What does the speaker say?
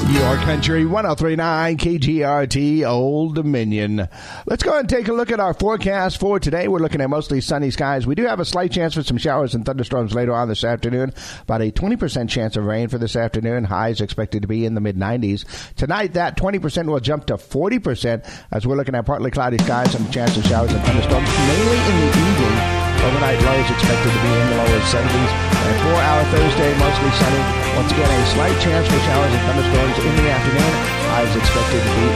Your Country 103.9 KGRT Old Dominion. Let's go ahead and take a look at our forecast for today. We're looking at mostly sunny skies. We do have a slight chance for some showers and thunderstorms later on this afternoon. About a 20% chance of rain for this afternoon. Highs expected to be in the mid-90s. Tonight, that 20% will jump to 40% as we're looking at partly cloudy skies and a chance of showers and thunderstorms, mainly in the evening. Overnight lows expected to be in the lower 70s. And for our Thursday, mostly sunny. Once again, a slight chance for showers and thunderstorms in the afternoon. Highs expected to be